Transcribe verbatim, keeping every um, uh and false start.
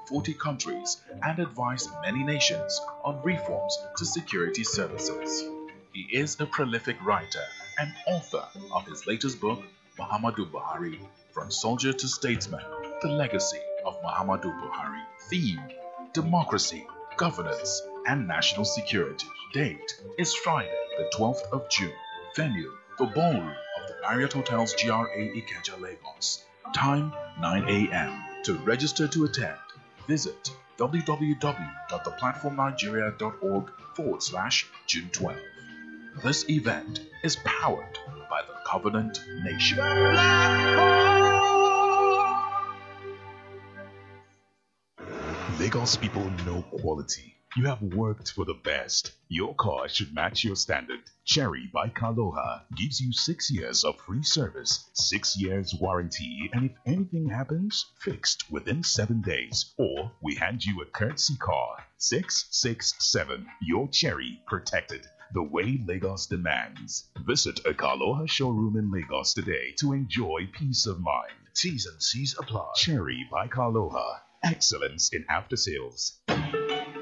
forty countries and advised many nations on reforms to security services. He is a prolific writer and author of his latest book, Muhammadu Buhari, From Soldier to Statesman, The Legacy of Muhammadu Buhari. Theme: Democracy, Governance, and National Security. Date is Friday, the twelfth of June. Venue: the Ballroom of the Marriott Hotels G R A Ikeja, Lagos. Time: nine a m To register to attend, visit www.theplatformnigeria.org forward slash June twelfth. This event is powered by the Covenant Nation. Lagos people know quality. You have worked for the best. Your car should match your standard. Cherry by Kaloha gives you six years of free service, six years warranty, and if anything happens, fixed within seven days. Or we hand you a courtesy car. six six seven. Your Cherry protected the way Lagos demands. Visit a Kaloha showroom in Lagos today to enjoy peace of mind. T's and C's apply. Cherry by Kaloha. Excellence in after sales.